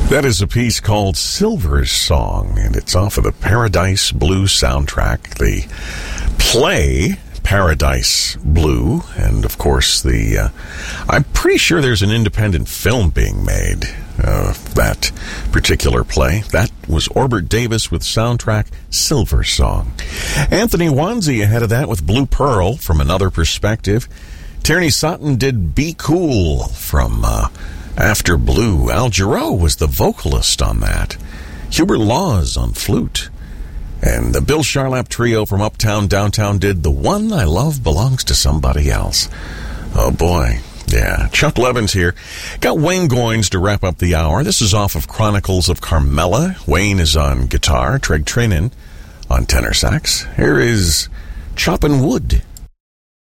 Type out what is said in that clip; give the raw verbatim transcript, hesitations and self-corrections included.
That is a piece called Silver Song, and it's off of the Paradise Blue soundtrack. The play Paradise Blue, and of course the uh, I'm pretty sure there's an independent film being made of that particular play. That was Orbert Davis with soundtrack Silver Song. Anthony Wanzi ahead of that with Blue Pearl from Another Perspective. Tierney Sutton did Be Cool from uh, After Blue. Al Jarreau was the vocalist on that. Hubert Laws on flute. And the Bill Charlap Trio from Uptown Downtown did The One I Love Belongs to Somebody Else. Oh boy. Yeah. Chuck Levins here. Got Wayne Goins to wrap up the hour. This is off of Chronicles of Carmela. Wayne is on guitar. Treg Trinan on tenor sax. Here is Choppin' Wood.